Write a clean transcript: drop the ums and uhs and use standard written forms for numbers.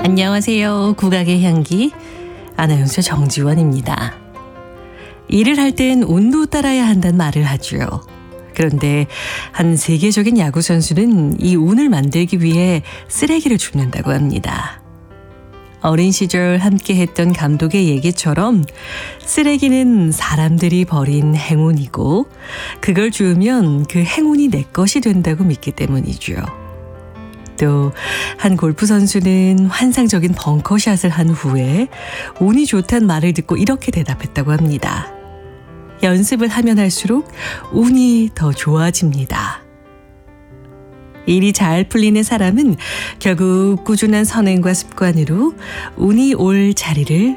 안녕하세요. 국악의 향기 아나운서 정지원입니다. 일을 할 땐 운도 따라야 한다는 말을 하죠. 그런데 한 세계적인 야구 선수는 이 운을 만들기 위해 쓰레기를 줍는다고 합니다. 어린 시절 함께 했던 감독의 얘기처럼 쓰레기는 사람들이 버린 행운이고 그걸 주우면 그 행운이 내 것이 된다고 믿기 때문이죠. 또 한 골프 선수는 환상적인 벙커샷을 한 후에 운이 좋다는 말을 듣고 이렇게 대답했다고 합니다. 연습을 하면 할수록 운이 더 좋아집니다. 일이 잘 풀리는 사람은 결국 꾸준한 선행과 습관으로 운이 올 자리를